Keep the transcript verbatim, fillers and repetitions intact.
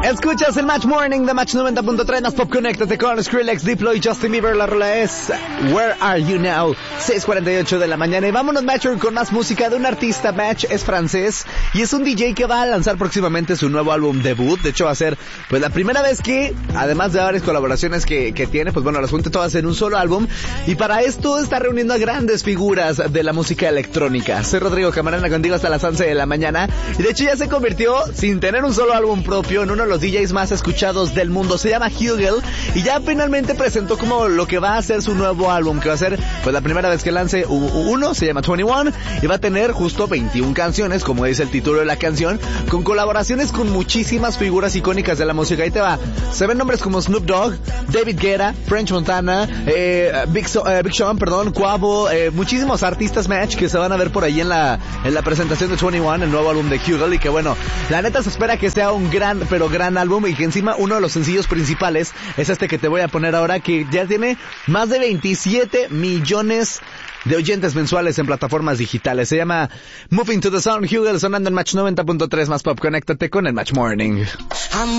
Escuchas el Match Morning de Match noventa punto tres, más pop, conéctate con Skrillex, Diplo y Justin Bieber. La rola es Where Are You Now, seis cuarenta y ocho de la mañana. Y vámonos, Match, con más música de un artista. Match es francés y es un D J que va a lanzar próximamente su nuevo álbum debut. De hecho va a ser pues la primera vez que, además de varias colaboraciones que, que tiene, pues bueno, las junte todas en un solo álbum. Y para esto está reuniendo a grandes figuras de la música electrónica. Soy Rodrigo Camarena, contigo hasta las once de la mañana. Y de hecho ya se convirtió, sin tener un solo álbum propio, en uno de los D Js más escuchados del mundo. Se llama Hugel y ya finalmente presentó como lo que va a ser su nuevo álbum, que va a ser pues la primera vez que lance uno. Se llama veintiuno y va a tener justo veintiuna canciones, como dice el título de la canción, con colaboraciones con muchísimas figuras icónicas de la música. Ahí te va. Se ven nombres como Snoop Dogg, David Guetta, French Montana, eh, Big, so, eh, Big Sean, perdón, Quavo, eh, muchísimos artistas, Match, que se van a ver por ahí en la en la presentación de veintiuno, el nuevo álbum de Hugel. Y que bueno, la neta se espera que sea un gran, pero gran álbum, y que encima uno de los sencillos principales es este que te voy a poner ahora, que ya tiene más de veintisiete millones de oyentes mensuales en plataformas digitales. Se llama Moving to the Sound. Hugel sonando en Match noventa punto tres, más pop. Conéctate con el Match Morning.